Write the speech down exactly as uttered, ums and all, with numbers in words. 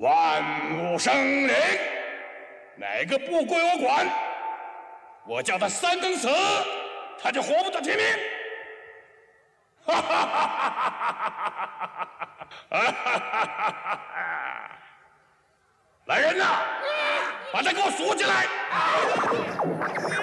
万物生灵，哪个不归我管，我叫他三更死，他就活不到天明。哈哈哈哈哈哈！来人呐，把他给我锁起来！